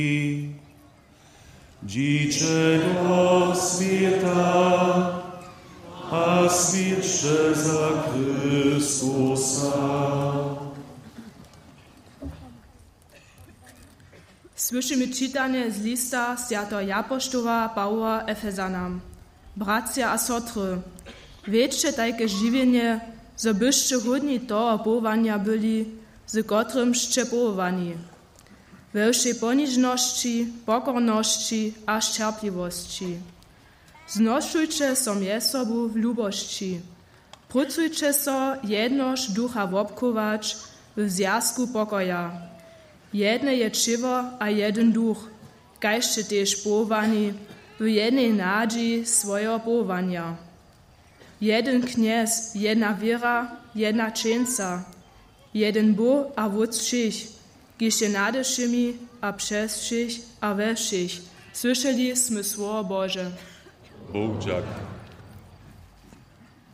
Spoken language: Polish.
Dzicze do świata, a świadcze za Chrystusa. Słyszymy czytanie z lista świętego apostoła Pawła Efezanam. Bracia a sotry, wiedzcie takie żywienie, zo byście hodni toho powołania byli, z którym szcie powołani. We wszej poniżności, pokorności a cierpliwości. Znoszujcie so sobą w lubości. Pracujcie so jednoż ducha wobkować w związku pokoja. Jedne je čivo a jeden duch, kajście też powołani w jednej nadziei swojego powołania. Jeden kniez, jedna wiera, jedna čenca, jeden Bóg a wódz všich, kiž je nade všemi a przez všich a we všich. Słyszeli jsme słowo Boże. Bóg dziękuję.